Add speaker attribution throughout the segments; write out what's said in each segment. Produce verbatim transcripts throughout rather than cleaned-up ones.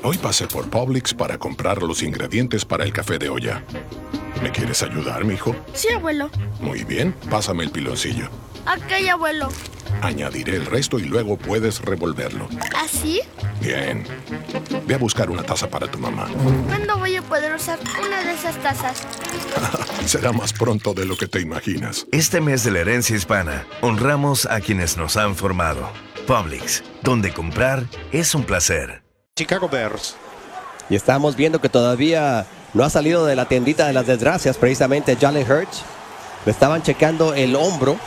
Speaker 1: Hoy pasé por Publix para comprar los ingredientes para el café de olla. ¿Me quieres ayudar, mijo?
Speaker 2: Sí, abuelo.
Speaker 1: Muy bien, pásame el piloncillo.
Speaker 2: Ok, abuelo.
Speaker 1: Añadiré el resto y luego puedes revolverlo.
Speaker 2: ¿Así?
Speaker 1: Bien. Ve a buscar una taza para tu mamá.
Speaker 2: ¿Cuándo voy a poder usar una de esas tazas?
Speaker 1: Será más pronto de lo que te imaginas.
Speaker 3: Este mes de la herencia hispana, honramos a quienes nos han formado. Publix, donde comprar es un placer.
Speaker 4: Chicago Bears.
Speaker 5: Y estamos viendo que todavía no ha salido de la tiendita de las desgracias, precisamente Jalen Hurts. Le estaban checando el hombro.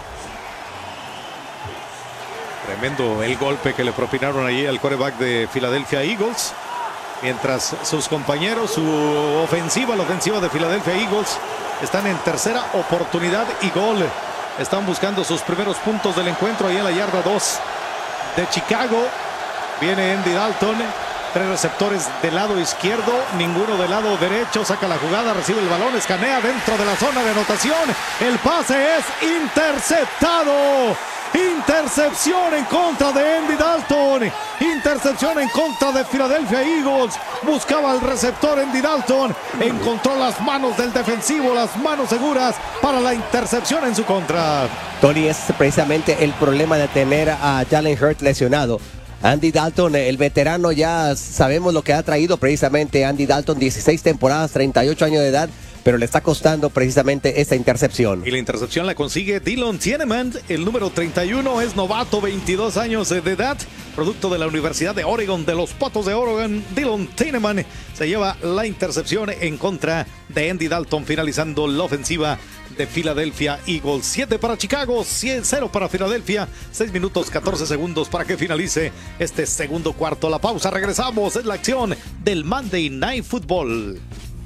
Speaker 4: Tremendo el golpe que le propinaron allí al quarterback de Philadelphia Eagles. Mientras sus compañeros, su ofensiva, la ofensiva de Philadelphia Eagles, están en tercera oportunidad y gol. Están buscando sus primeros puntos del encuentro ahí en la yarda dos de Chicago. Viene Andy Dalton. Tres receptores del lado izquierdo, ninguno del lado derecho. Saca la jugada, recibe el balón, escanea dentro de la zona de anotación. El pase es interceptado. Intercepción en contra de Andy Dalton. Intercepción en contra de Philadelphia Eagles. Buscaba al receptor Andy Dalton. Encontró las manos del defensivo, las manos seguras para la intercepción en su contra.
Speaker 5: Tony, es precisamente el problema de tener a Jalen Hurts lesionado. Andy Dalton, el veterano, ya sabemos lo que ha traído precisamente Andy Dalton, dieciséis temporadas, treinta y ocho años de edad, pero le está costando precisamente esta intercepción.
Speaker 4: Y la intercepción la consigue Dylan Tieneman, el número treinta y uno, es novato, veintidós años de edad, producto de la Universidad de Oregon, de los Patos de Oregon. Dylan Tieneman se lleva la intercepción en contra de Andy Dalton, finalizando la ofensiva de Philadelphia Eagles. siete para Chicago, cero para Philadelphia. seis minutos catorce segundos para que finalice este segundo cuarto. La pausa, regresamos. Es la acción del Monday Night Football.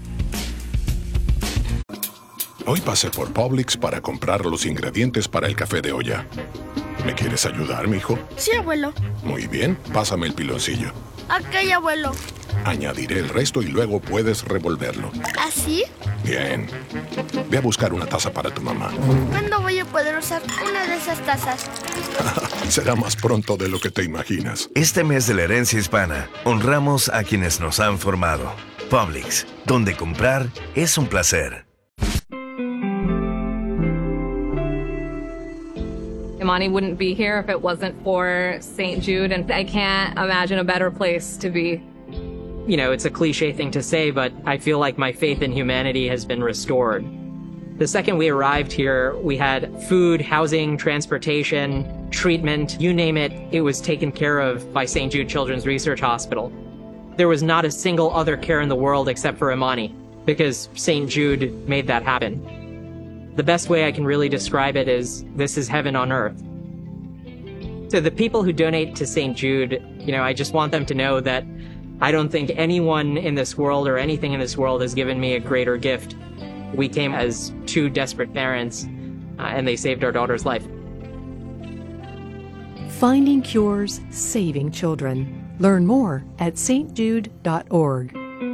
Speaker 1: Hoy pasé por Publix para comprar los ingredientes para el café de olla. ¿Me quieres ayudar, mijo?
Speaker 2: Sí, abuelo.
Speaker 1: Muy bien, pásame el piloncillo.
Speaker 2: Ok, abuelo.
Speaker 1: Añadiré el resto y luego puedes revolverlo.
Speaker 2: ¿Así?
Speaker 1: Bien. Ve a buscar una taza para tu mamá.
Speaker 2: ¿Cuándo voy a poder usar una de esas tazas?
Speaker 1: Será más pronto de lo que te imaginas.
Speaker 3: Este mes de la herencia hispana, honramos a quienes nos han formado. Publix, donde comprar es un placer.
Speaker 6: Imani wouldn't be here if it wasn't for Saint Jude, and I can't imagine a better place to be.
Speaker 7: You know, it's a cliche thing to say, but I feel like my faith in humanity has been restored. The second we arrived here, we had food, housing, transportation, treatment, you name it, it was taken care of by Saint Jude Children's Research Hospital. There was not a single other care in the world except for Imani, because Saint Jude made that happen. The best way I can really describe it is, this is heaven on earth. So the people who donate to Saint Jude, you know, I just want them to know that I don't think anyone in this world or anything in this world has given me a greater gift. We came as two desperate parents, uh, and they saved our daughter's life.
Speaker 8: Finding cures, saving children. Learn more at s t jude dot org.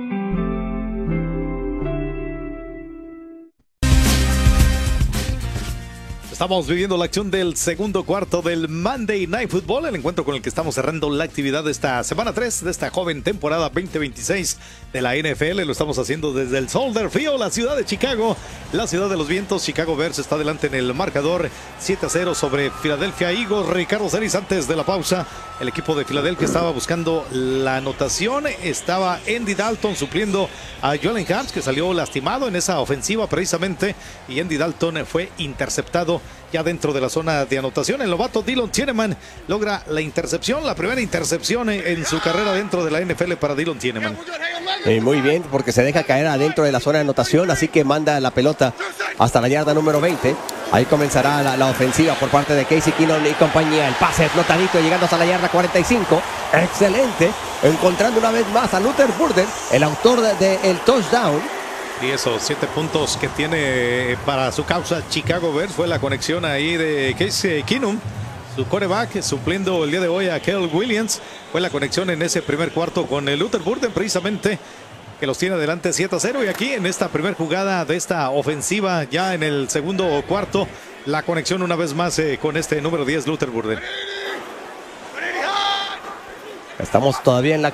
Speaker 4: Estamos viviendo la acción del segundo cuarto del Monday Night Football, el encuentro con el que estamos cerrando la actividad de esta semana tres de esta joven temporada veinte veintiséis de la N F L. Lo estamos haciendo desde el Soldier Field, la ciudad de Chicago, la ciudad de los vientos. Chicago Bears está adelante en el marcador siete a cero sobre Philadelphia Eagles. Ricardo Celis, antes de la pausa, el equipo de Filadelfia estaba buscando la anotación. Estaba Andy Dalton supliendo a Jalen Hurts, que salió lastimado en esa ofensiva precisamente, y Andy Dalton fue interceptado ya dentro de la zona de anotación. El novato Dylan Tieneman logra la intercepción, la primera intercepción en su carrera dentro de la N F L para Dylan Tieneman.
Speaker 5: Eh, muy bien, porque se deja caer adentro de la zona de anotación, así que manda la pelota hasta la yarda número veinte. Ahí comenzará la, la ofensiva por parte de Casey Keenum y compañía. El pase flotadito llegando hasta la yarda cuarenta y cinco. Excelente, encontrando una vez más a Luther Burden, el autor del de, de touchdown.
Speaker 4: Y esos siete puntos que tiene para su causa Chicago Bears fue la conexión ahí de Casey Keenum, su quarterback, supliendo el día de hoy a Caleb Williams. Fue la conexión en ese primer cuarto con el Luther Burden, precisamente, que los tiene adelante siete a cero. Y aquí en esta primera jugada de esta ofensiva, ya en el segundo cuarto, la conexión una vez más eh, con este número diez, Luther Burden.
Speaker 5: Estamos todavía en la